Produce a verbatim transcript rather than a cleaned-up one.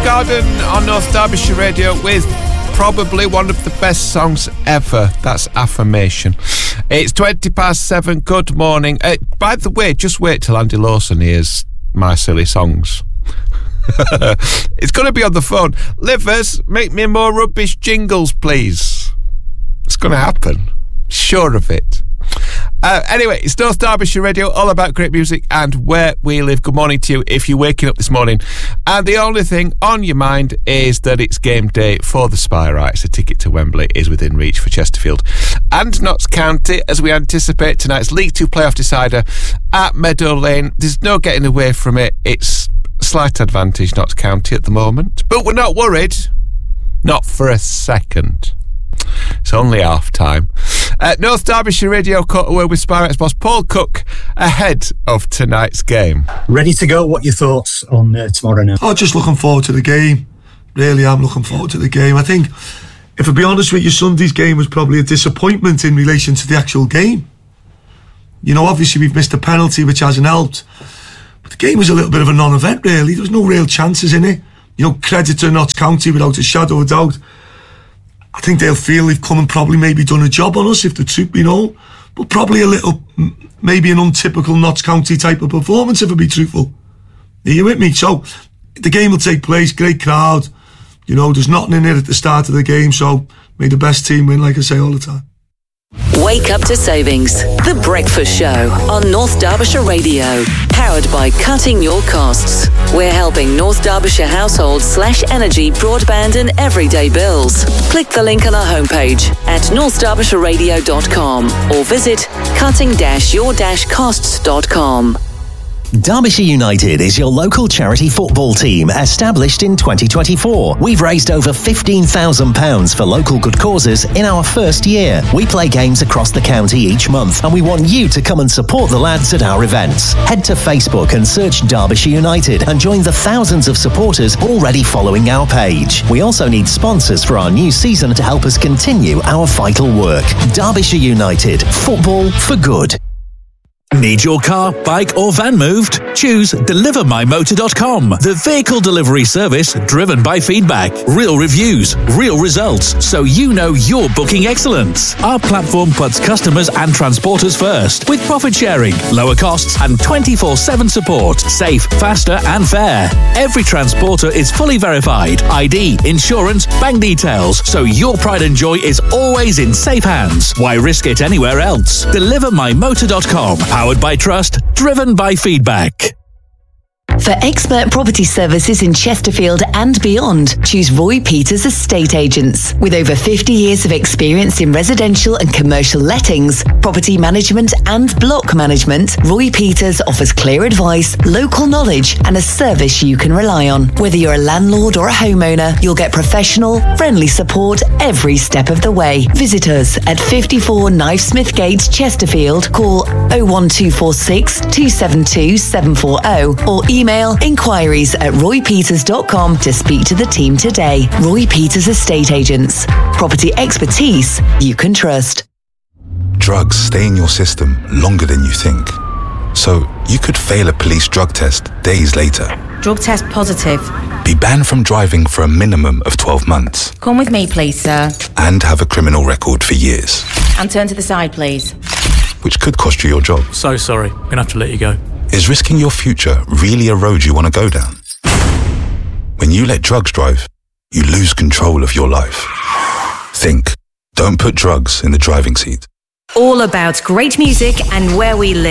Garden on North Derbyshire Radio with probably one of the best songs ever. That's Affirmation. It's twenty past seven. Good morning. Uh, by the way, just wait till Andy Lawson hears my silly songs. It's going to be on the phone. Livers, make me more rubbish jingles, please. It's going to happen. Sure of it. Uh, anyway, it's North Derbyshire Radio, all about great music and where we live. Good morning to you if you're waking up this morning and the only thing on your mind is that it's game day for the Spy Rights. A ticket to Wembley is within reach for Chesterfield and Notts County as we anticipate tonight's League Two playoff decider at Meadow Lane. There's no getting away from it. It's slight advantage Notts County at the moment, but we're not worried. Not for a second. It's only half time. Uh, North Derbyshire Radio caught away with Spy Rights boss Paul Cook ahead of tonight's game. Ready to go? What are your thoughts on uh, tomorrow now? Oh, just looking forward to the game. Really am looking forward to the game. I think, if I be honest with you, Sunday's game was probably a disappointment in relation to the actual game. You know, obviously we've missed a penalty, which hasn't helped. But the game was a little bit of a non-event, really. There was no real chances in it. You know, credit to Notts County without a shadow of doubt. I think they'll feel they've come and probably maybe done a job on us, if the truth be known. But probably a little, maybe an untypical Notts County type of performance, if I be truthful. Are you with me? So, the game will take place, great crowd. You know, there's nothing in it at the start of the game, so may the best team win, like I say all the time. Wake up to savings. The Breakfast Show on North Derbyshire Radio. Powered by Cutting Your Costs. We're helping North Derbyshire households slash energy, broadband and everyday bills. Click the link on our homepage at north derbyshire radio dot com or visit cutting your costs dot com. Derbyshire United is your local charity football team established in twenty twenty-four. We've raised over fifteen thousand pounds for local good causes in our first year. We play games across the county each month and we want you to come and support the lads at our events. Head to Facebook and search Derbyshire United and join the thousands of supporters already following our page. We also need sponsors for our new season to help us continue our vital work. Derbyshire United. Football for good. Need your car, bike or van moved? Choose deliver my motor dot com, the vehicle delivery service driven by feedback, real reviews, real results, so you know you're booking excellence. Our platform puts customers and transporters first, with profit sharing, lower costs and twenty-four seven support, safe, faster and fair. Every transporter is fully verified, I D, insurance, bank details, so your pride and joy is always in safe hands. Why risk it anywhere else? deliver my motor dot com. Powered by trust, driven by feedback. For expert property services in Chesterfield and beyond, choose Roy Peters Estate Agents. With over fifty years of experience in residential and commercial lettings, property management and block management, Roy Peters offers clear advice, local knowledge and a service you can rely on. Whether you're a landlord or a homeowner, you'll get professional, friendly support every step of the way. Visit us at fifty-four Knifesmith Gate, Chesterfield. Call oh one two four six, two seven two, seven four oh or email inquiries at roy peters dot com to speak to the team today. Roy Peters Estate Agents. Property expertise you can trust. Drugs stay in your system longer than you think. So you could fail a police drug test days later. Drug test positive. Be banned from driving for a minimum of twelve months. Come with me, please, sir. And have a criminal record for years. And turn to the side, please. Which could cost you your job. So sorry, I'm gonna have to let you go. Is risking your future really a road you want to go down? When you let drugs drive, you lose control of your life. Think. Don't put drugs in the driving seat. All about great music and where we live.